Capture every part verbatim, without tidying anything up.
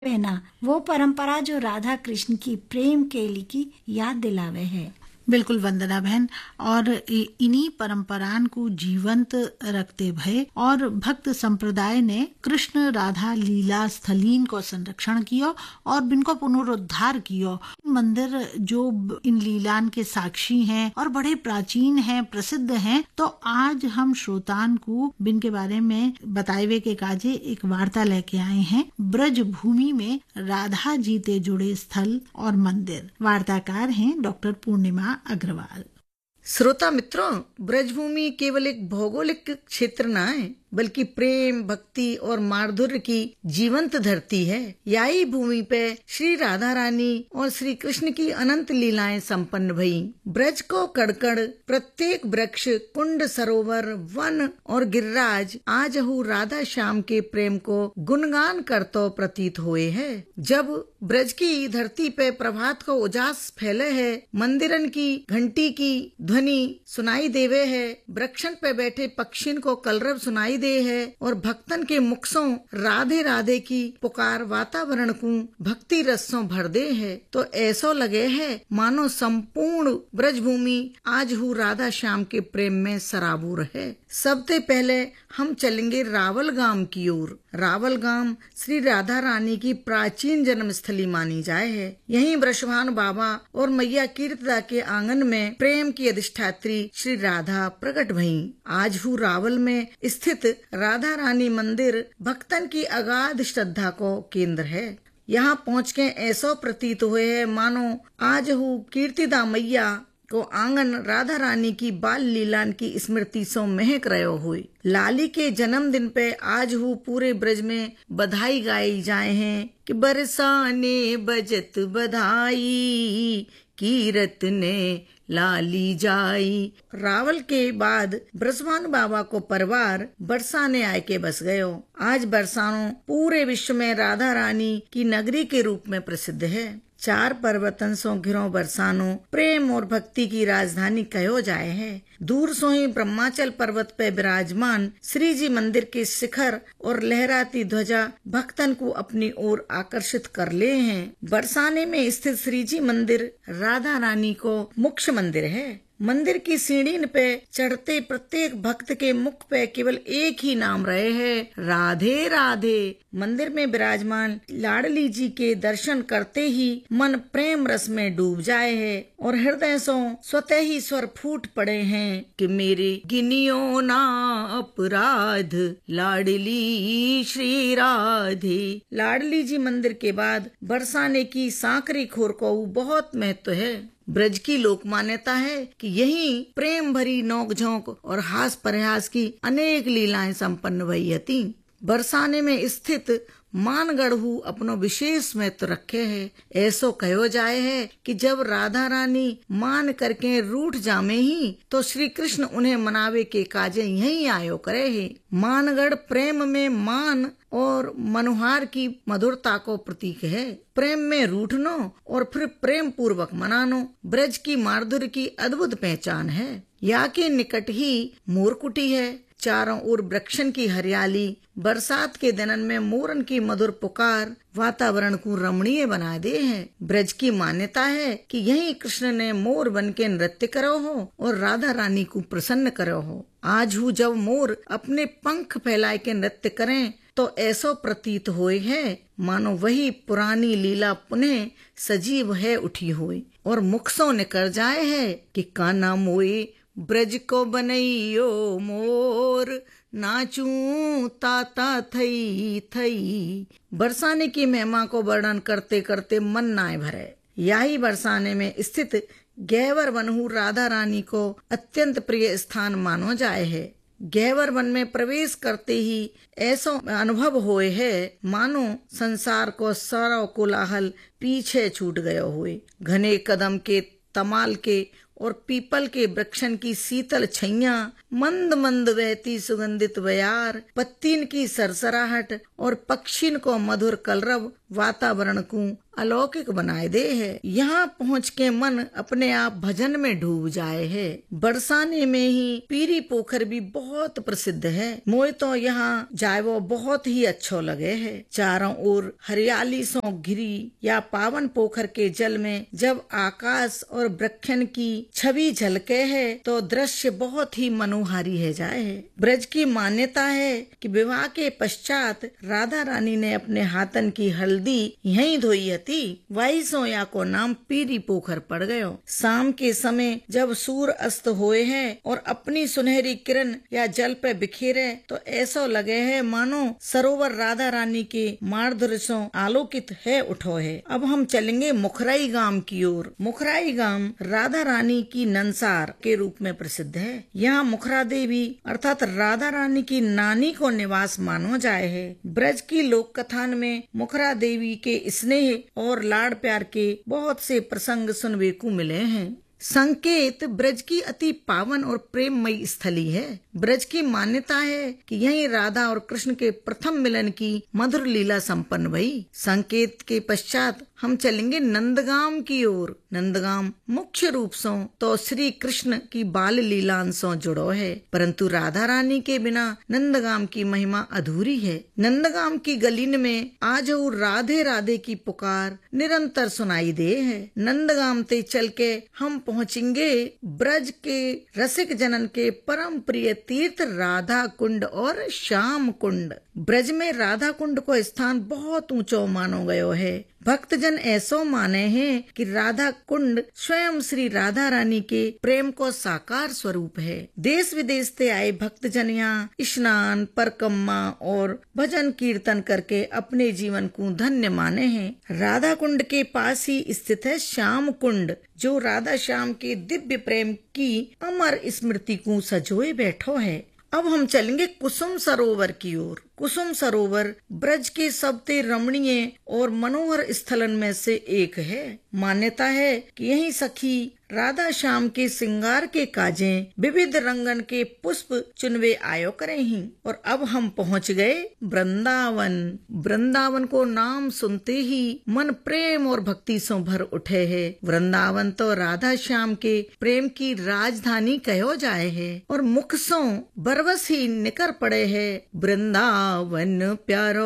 पहना वो परंपरा जो राधा कृष्ण की प्रेम केली की याद दिलावे है। बिल्कुल वंदना बहन, और इन्हीं परंपरान को जीवंत रखते भय और भक्त संप्रदाय ने कृष्ण राधा लीला स्थलीन को संरक्षण किया और बिनको पुनरुद्धार किया। मंदिर जो इन लीलान के साक्षी हैं और बड़े प्राचीन हैं, प्रसिद्ध हैं, तो आज हम श्रोतान को बिन के बारे में बताए के काजे एक वार्ता लेके आए हैं। ब्रज भूमि में राधा जी से जुड़े स्थल और मंदिर। वार्ताकार हैं डॉक्टर पूर्णिमा अग्रवाल। श्रोता मित्रों, ब्रजभूमि केवल एक भौगोलिक क्षेत्र न है, बल्कि प्रेम, भक्ति और माधुर्य की जीवंत धरती है। यही भूमि पे श्री राधा रानी और श्री कृष्ण की अनंत लीलाएं संपन्न भई। ब्रज को कड़कड़ प्रत्येक वृक्ष, कुंड, सरोवर, वन और गिरिराज आजहु राधा श्याम के प्रेम को गुणगान करतो प्रतीत हुए है। जब ब्रज की धरती पे प्रभात को उजास फैले है, मंदिरन की घंटी की ध्वनि सुनाई देवे है, वृक्षन पे बैठे पक्षिन को कलरव सुनाई दे है और भक्तन के मुखसों राधे राधे की पुकार वातावरण को भक्ति रसों भर दे है, तो ऐसो लगे है मानो संपूर्ण ब्रजभूमि आज हु राधा श्याम के प्रेम में सराबूर है। सबसे पहले हम चलेंगे रावल गांव की ओर। रावल गांव श्री राधा रानी की प्राचीन जन्म स्थली मानी जाए है। यहीं वृषभानु बाबा और मैया कीर्तिदा के आंगन में प्रेम की अधिष्ठात्री श्री राधा प्रकट भई। आज हु रावल में स्थित राधा रानी मंदिर भक्तन की अगाध श्रद्धा को केंद्र है। यहाँ पहुँच के ऐसो प्रतीत हुए है मानो आज हु कीर्तिदा मैया को आंगन राधा रानी की बाल लीलान की स्मृति सो महक रहो हुई। लाली के जन्मदिन पे आज हु पूरे ब्रज में बधाई गाई जाए हैं कि बरसाने बजत बधाई, कीरत ने लाली जाई। रावल के बाद वृषभानु बाबा को परिवार बरसाने आए के बस गयो। आज बरसानो पूरे विश्व में राधा रानी की नगरी के रूप में प्रसिद्ध है। चार पर्वतन सो घिरो बरसानो प्रेम और भक्ति की राजधानी कहो जाए है। दूर सो ही ब्रह्माचल पर्वत पे विराजमान श्री जी मंदिर के शिखर और लहराती ध्वजा भक्तन को अपनी ओर आकर्षित कर ले हैं। बरसाने में स्थित श्री जी मंदिर राधा रानी को मुख्य मंदिर है। मंदिर की सीढ़ी पे चढ़ते प्रत्येक भक्त के मुख पे केवल एक ही नाम रहे है, राधे राधे। मंदिर में विराजमान लाडली जी के दर्शन करते ही मन प्रेम रस में डूब जाए है और हृदय सो स्वतः ही स्वर फूट पड़े हैं कि मेरे गिनियो ना अपराध, लाडली श्री राधे। लाडली जी मंदिर के बाद बरसाने की सांकरी खोर को बहुत महत्व है। ब्रज की लोक मान्यता है कि यही प्रेम भरी नोक झोंक और हास प्रयास की अनेक लीलाएं संपन्न हुई थी। बरसाने में स्थित मानगढ़ू अपनो विशेष महत्व रखे है। ऐसो कहो जाए है कि जब राधा रानी मान करके रूठ जामे ही तो श्री कृष्ण उन्हें मनावे के काजे यही आयो करे है। मानगढ़ प्रेम में मान और मनोहार की मधुरता को प्रतीक है। प्रेम में रूठनो और फिर प्रेम पूर्वक मनानो ब्रज की माधुर्य की अद्भुत पहचान है। या के निकट ही मोरकुटी है। चारों ओर वृक्षन की हरियाली, बरसात के दिनन में मोरन की मधुर पुकार वातावरण को रमणीय बना दे है। ब्रज की मान्यता है कि यही कृष्ण ने मोर बन के नृत्य करो हो और राधा रानी को प्रसन्न करो हो। आज हु जब मोर अपने पंख फैलाए के नृत्य करें तो ऐसो प्रतीत होए है मानो वही पुरानी लीला पुनः सजीव है उठी हुई और मुख सो निकल जाए है कि काना मोए ब्रज को बनैयो मोर, नाचूं ताता थई थई। बरसाने की महिमा को वर्णन करते करते मन नाय भरे। यही बरसाने में स्थित गहवर वनहु राधा रानी को अत्यंत प्रिय स्थान मानो जाए है। गहवर वन में प्रवेश करते ही ऐसा अनुभव होए है मानो संसार को सारा कोलाहल पीछे छूट गयो हुए। घने कदम के, तमाल के और पीपल के वृक्षन की शीतल छैया, मंद मंद बहती सुगंधित बयार, पत्तीन की सरसराहट और पक्षिन को मधुर कलरव वातावरण को अलौकिक बनाए दे है। यहाँ पहुँच के मन अपने आप भजन में डूब जाए है। बरसाने में ही पीरी पोखर भी बहुत प्रसिद्ध है। मोए तो यहाँ जाए वो बहुत ही अच्छो लगे है। चारों ओर हरियाली सो घिरी या पावन पोखर के जल में जब आकाश और वृक्षन की छवि झलके है तो दृश्य बहुत ही मनोहारी है जाए है। ब्रज की मान्यता है कि विवाह के पश्चात राधा रानी ने अपने हाथन की हल्दी यहीं धोई हती। वाई सो या को नाम पीरी पोखर पड़ गयो। शाम के समय जब सूर्य अस्त होए हैं और अपनी सुनहरी किरण या जल पे बिखेरे तो ऐसा लगे है मानो सरोवर राधा रानी के माधुर्य से आलोकित है उठो है। अब हम चलेंगे मुखराई गांव की ओर। मुखराई गांव राधा रानी की नंसार के रूप में प्रसिद्ध है। यहाँ मुखरा देवी अर्थात राधा रानी की नानी को निवास मानो जाए है। ब्रज की लोक कथान में मुखरा देवी के स्नेह और लाड़ प्यार के बहुत से प्रसंग सुनने को मिले हैं। संकेत ब्रज की अति पावन और प्रेममयी स्थली है। ब्रज की मान्यता है कि यहीं राधा और कृष्ण के प्रथम मिलन की मधुर लीला संपन्न हुई। संकेत के पश्चात हम चलेंगे नंदगाम की ओर। नंदगाम मुख्य रूप से तो श्री कृष्ण की बाल लीलान से जुड़ो है, परंतु राधा रानी के बिना नंदगाम की महिमा अधूरी है। नंदगाम की गलीन में आज राधे राधे की पुकार निरंतर सुनाई दे है। नंदगाम ते चल के हम पहुँचेंगे ब्रज के रसिक जनन के परम प्रिय तीर्थ राधा कुंड और श्याम कुंड। ब्रज में राधा कुंड को स्थान बहुत ऊंचो मानो गयो है। भक्तजन ऐसो माने हैं कि राधा कुंड स्वयं श्री राधा रानी के प्रेम को साकार स्वरूप है। देश विदेश से आए भक्तजन यहाँ स्नान परिक्रमा और भजन कीर्तन करके अपने जीवन को धन्य माने हैं। राधा कुंड के पास ही स्थित है श्याम कुंड, जो राधा श्याम के दिव्य प्रेम की अमर स्मृति को सजोए बैठो है। अब हम चलेंगे कुसुम सरोवर की ओर। कुसुम सरोवर ब्रज के सबसे रमणीय और मनोहर स्थलन में से एक है। मान्यता है कि यही सखी राधा श्याम के श्रृंगार के काजे विविध रंगन के पुष्प चुनवे आयो करे ही। और अब हम पहुंच गए वृंदावन। वृंदावन को नाम सुनते ही मन प्रेम और भक्ति से भर उठे है। वृंदावन तो राधा श्याम के प्रेम की राजधानी कहो जाए है और मुख सो बरबस ही निकर पड़े है वृंदावन प्यारो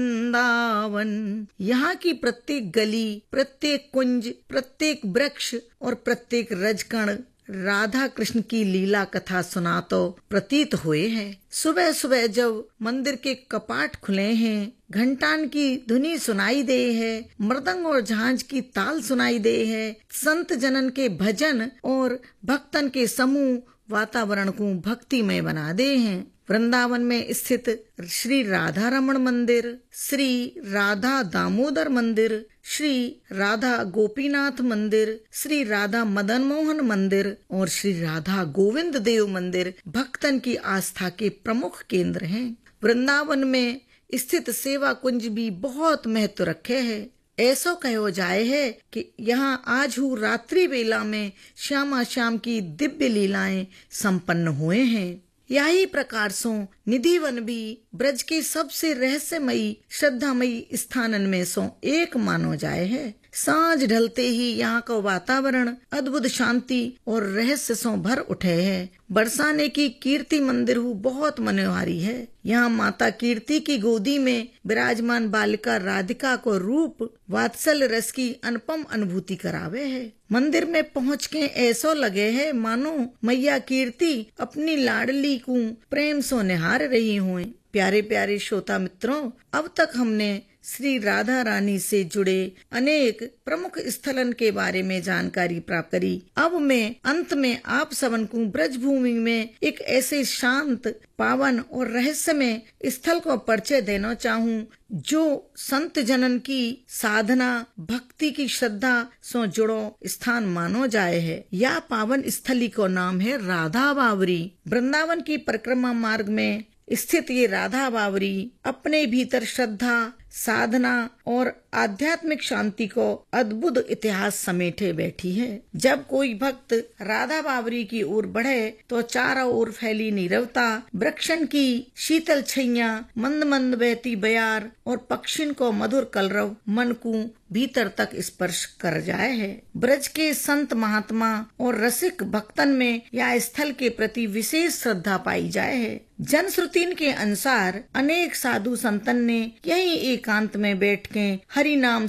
वृंदावन। यहाँ की प्रत्येक गली, प्रत्येक कुंज, प्रत्येक वृक्ष और प्रत्येक रजकण राधा कृष्ण की लीला कथा सुना तो प्रतीत हुए हैं। सुबह सुबह जब मंदिर के कपाट खुले हैं, घंटान की धुनी सुनाई दे है, मृदंग और झांझ की ताल सुनाई दे है, संत जनन के भजन और भक्तन के समूह वातावरण को भक्तिमय बना दे हैं। वृंदावन में स्थित श्री राधा रमण मंदिर, श्री राधा दामोदर मंदिर, श्री राधा गोपीनाथ मंदिर, श्री राधा मदन मोहन मंदिर और श्री राधा गोविंद देव मंदिर भक्तन की आस्था के प्रमुख केंद्र हैं। वृंदावन में स्थित सेवा कुंज भी बहुत महत्व रखे है। ऐसा कहो जाए है कि यहाँ आज हु रात्रि वेला में श्यामा श्याम की दिव्य लीलाएं संपन्न हुए हैं। यही प्रकार सो निधिवन भी ब्रज के सबसे रहस्यमयी श्रद्धामयी स्थानन में सो एक मानो जाए है। सांझ ढलते ही यहाँ का वातावरण अद्भुत शांति और रहस्य सो भर उठे है। बरसाने की कीर्ति मंदिर हु बहुत मनोहारी है। यहाँ माता कीर्ति की गोदी में विराजमान बालिका राधिका को रूप वात्सल रस की अनुपम अनुभूति करावे है। मंदिर में पहुँच के ऐसा लगे है मानो मैया कीर्ति अपनी लाडली को प्रेम सो निहार रही हुए। प्यारे प्यारे श्रोता मित्रों, अब तक हमने श्री राधा रानी से जुड़े अनेक प्रमुख स्थलन के बारे में जानकारी प्राप्त करी। अब मैं अंत में आप सबन को ब्रज भूमि में एक ऐसे शांत, पावन और रहस्यमय स्थल को परिचय देना चाहूँ जो संत जनन की साधना, भक्ति की श्रद्धा से जुड़ो स्थान मानो जाए है। यह पावन स्थली को नाम है राधा बावरी। वृंदावन की परिक्रमा मार्ग में स्थित ये राधा बावरी अपने भीतर श्रद्धा, साधना और आध्यात्मिक शांति को अद्भुत इतिहास समेटे बैठी है। जब कोई भक्त राधा बावरी की ओर बढ़े तो चारों ओर फैली नीरवता, वृक्षन की शीतल छैया, मंद मंद बहती बयार और पक्षिन को मधुर कलरव मन को भीतर तक स्पर्श कर जाए है। ब्रज के संत महात्मा और रसिक भक्तन में यह स्थल के प्रति विशेष श्रद्धा पाई जाए है। जनश्रुतिन के अनुसार अनेक साधु संतन ने यही एकांत में बैठ के हरि नाम